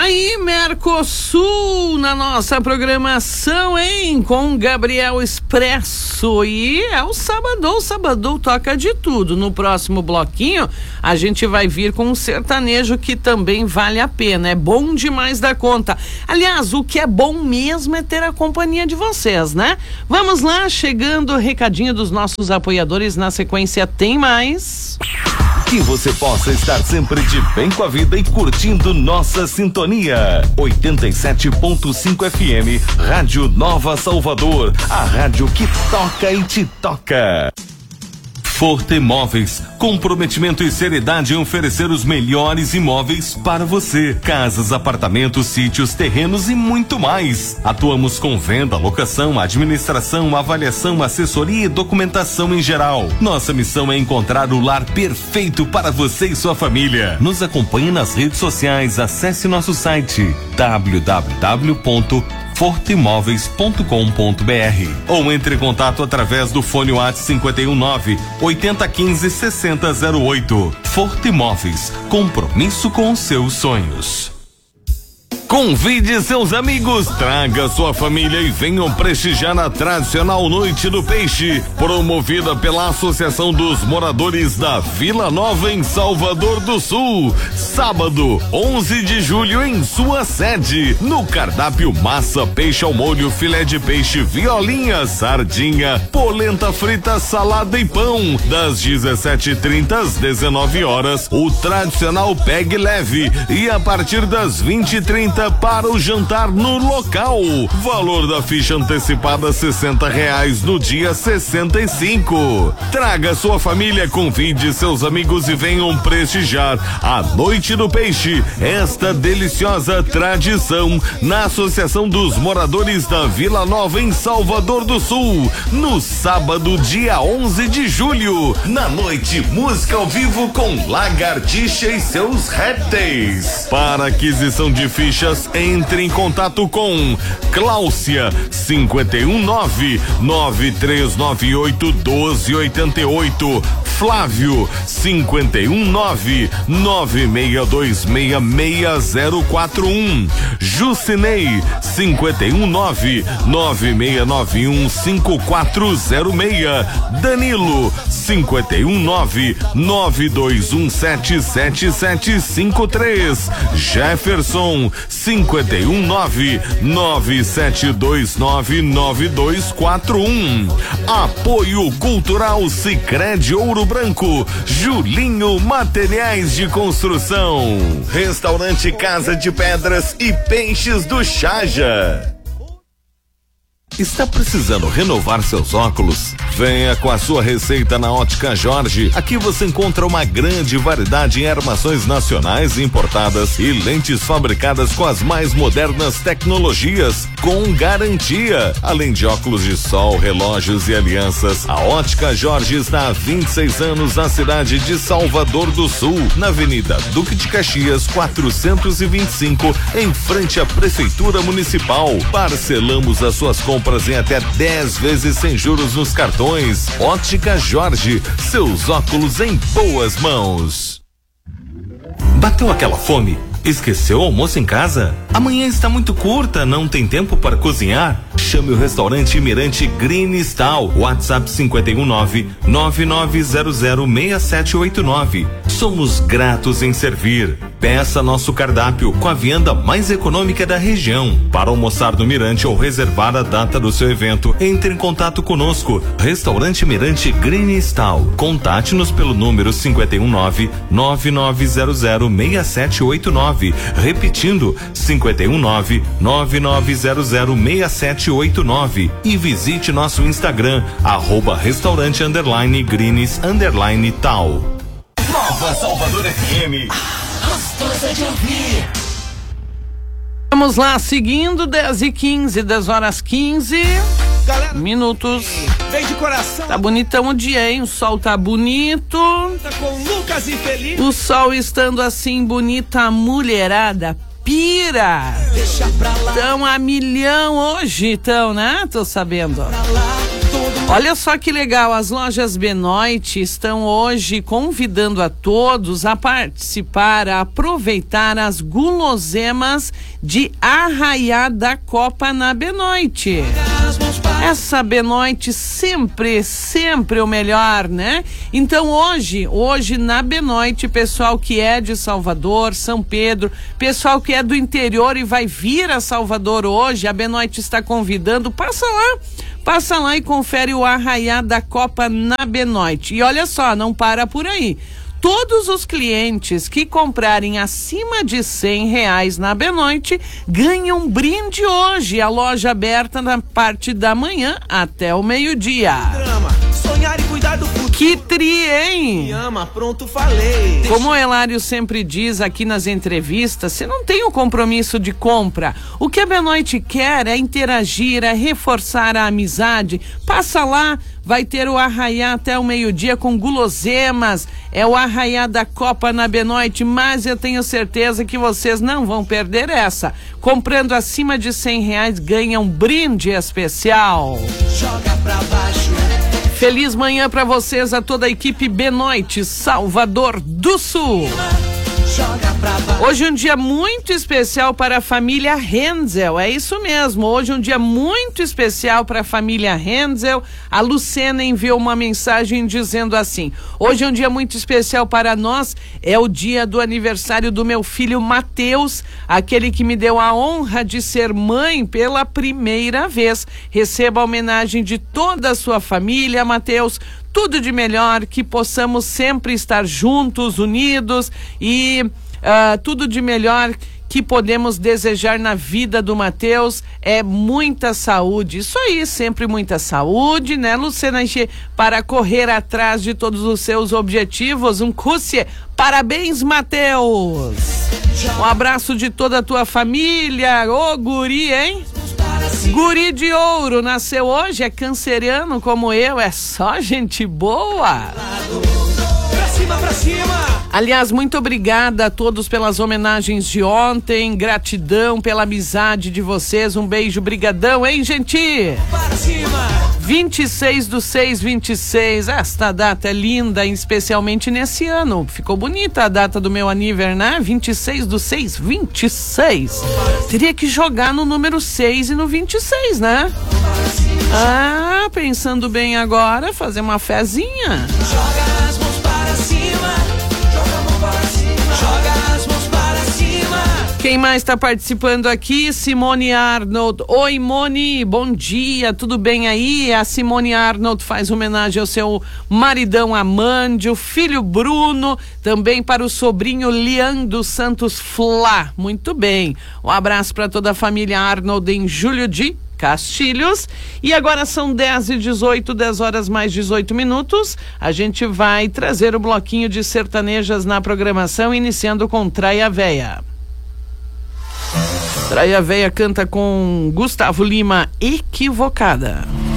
Aí, Mercosul, na nossa programação, hein? Com Gabriel Expresso. E é o Sabadão toca de tudo. No próximo bloquinho, a gente vai vir com um sertanejo que também vale a pena. É bom demais da conta. Aliás, o que é bom mesmo é ter a companhia de vocês, né? Vamos lá, chegando o recadinho dos nossos apoiadores. Na sequência, tem mais. Que você possa estar sempre de bem com a vida e curtindo nossa sintonia. 87.5 FM, Rádio Nova Salvador, a rádio que toca e te toca. Forte Imóveis, comprometimento e seriedade em oferecer os melhores imóveis para você. Casas, apartamentos, sítios, terrenos e muito mais. Atuamos com venda, locação, administração, avaliação, assessoria e documentação em geral. Nossa missão é encontrar o lar perfeito para você e sua família. Nos acompanhe nas redes sociais, acesse nosso site www.forteimóveis.com.br ou entre em contato através do fone WhatsApp 519-8015-6008. Forte Imóveis, compromisso com os seus sonhos. Convide seus amigos, traga sua família e venham prestigiar a tradicional Noite do Peixe, promovida pela Associação dos Moradores da Vila Nova em Salvador do Sul. Sábado, 11 de julho em sua sede. No cardápio, massa, peixe ao molho, filé de peixe, violinha, sardinha, polenta frita, salada e pão. Das 17h30 às 19 horas, o tradicional pegue leve. E a partir das 20h30 para o jantar no local. Valor da ficha antecipada R$60, no dia 65. Traga sua família, convide seus amigos e venham prestigiar a Noite do Peixe, esta deliciosa tradição na Associação dos Moradores da Vila Nova em Salvador do Sul, no sábado, dia 11 de julho. Na noite, música ao vivo com Lagartixa e seus répteis. Para aquisição de fichas, entre em contato com Cláudia 519-9398-1288, Flávio 519-9626-6041, Jucinei 519-9691-5406, Danilo 519-92177753, Jefferson 519-9729-9241. Apoio Cultural Sicredi Ouro Branco, Julinho Materiais de Construção, Restaurante Casa de Pedras e Peixes do Chaja. Está precisando renovar seus óculos? Venha com a sua receita na Ótica Jorge. Aqui você encontra uma grande variedade em armações nacionais e importadas e lentes fabricadas com as mais modernas tecnologias, com garantia. Além de óculos de sol, relógios e alianças, a Ótica Jorge está há 26 anos na cidade de Salvador do Sul, na Avenida Duque de Caxias 425, em frente à Prefeitura Municipal. Parcelamos as suas compras em até 10 vezes sem juros nos cartões. Ótica Jorge, seus óculos em boas mãos. Bateu aquela fome? Esqueceu o almoço em casa? Amanhã está muito curta, não tem tempo para cozinhar? Chame o restaurante Mirante Green Style. WhatsApp 519-9900-6789. Somos gratos em servir. Peça nosso cardápio com a vianda mais econômica da região. Para almoçar no Mirante ou reservar a data do seu evento, entre em contato conosco. Restaurante Mirante Green Style. Contate-nos pelo número 519-9900-6789. Repetindo, 519-9900-6789. E visite nosso Instagram, @restaurante_greens_tal. Nova Salvador FM. Gostosa de ouvir. Vamos lá, seguindo 10h15, 10h15 minutos. Vem de coração. Tá bonitão o dia, hein? O sol tá bonito. Tá com Lucas e Felipe. O sol estando assim bonita, a mulherada pira. Deixa pra lá. Tão a milhão hoje, então, né? Tô sabendo. Pra lá, todo Olha só que legal, as lojas Benoit estão hoje convidando a todos a participar, a aproveitar as guloseimas de Arraiá da Copa na Benoit. Essa Benoit sempre o melhor, né? Então hoje na Benoit, pessoal que é de Salvador, São Pedro, pessoal que é do interior e vai vir a Salvador hoje, a Benoit está convidando, passa lá e confere o Arraiá da Copa na Benoit. E olha só, não para por aí. Todos os clientes que comprarem acima de R$100 na Benoit ganham um brinde hoje. A loja aberta na parte da manhã até o meio-dia. Sonhar e cuidar do futuro. Que tri, hein? Me ama, pronto, falei. Como o Elário sempre diz aqui nas entrevistas, você não tem o compromisso de compra. O que a Benoit quer é interagir, é reforçar a amizade. Passa lá, vai ter o Arraiá até o meio-dia com guloseimas. É o Arraiá da Copa na Benoit, mas eu tenho certeza que vocês não vão perder essa. Comprando acima de R$100 ganha um brinde especial. Joga pra baixo. Feliz manhã para vocês, a toda a equipe Benoit, Salvador do Sul. Hoje um dia muito especial para a família Renzel, é isso mesmo, hoje um dia muito especial para a família Renzel. A Lucena enviou uma mensagem dizendo assim: hoje é um dia muito especial para nós, é o dia do aniversário do meu filho Mateus, aquele que me deu a honra de ser mãe pela primeira vez. Receba a homenagem de toda a sua família, Mateus. Tudo de melhor, que possamos sempre estar juntos, unidos e tudo de melhor que podemos desejar na vida do Mateus é muita saúde. Isso aí, sempre muita saúde, né, Lucena, para correr atrás de todos os seus objetivos. Um cússia. Parabéns, Mateus. Um abraço de toda a tua família. Ô, guri, hein? Guri de ouro, nasceu hoje, é canceriano como eu, é só gente boa. Pra cima, pra cima. Aliás, muito obrigada a todos pelas homenagens de ontem, gratidão pela amizade de vocês, um beijo, brigadão, hein, gente? Para cima. 26/6/26, esta data é linda, especialmente nesse ano, ficou bonita a data do meu aniversário, né? 26/6/26, teria que jogar no número 6 e no 26, né? Ah, pensando bem agora, fazer uma fezinha. Joga as mãos para cima. Joga a mão para cima. Joga as mãos para cima. Quem mais está participando aqui? Simone Arnold. Oi, Moni, bom dia, tudo bem aí? A Simone Arnold faz homenagem ao seu maridão Amândio, filho Bruno, também para o sobrinho Leandro Santos Flá. Muito bem. Um abraço para toda a família Arnold em Júlio de Castilhos. E agora são 10h18, 10 horas mais 18 minutos. A gente vai trazer o bloquinho de sertanejas na programação, iniciando com Traia Véia. Traia Véia canta com Gustavo Lima, Equivocada.